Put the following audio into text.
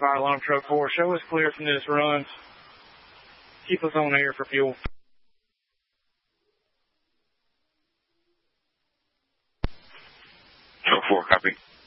Fire alarm truck 4, show us clear from this runs. Keep us on air for fuel. Truck 4, copy.